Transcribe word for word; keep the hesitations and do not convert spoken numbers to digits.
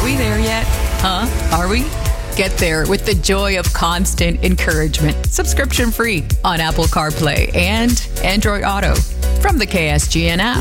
we there yet? Huh? Are we? Get there with the joy of constant encouragement. Subscription free on Apple CarPlay and Android Auto from the K S G N app.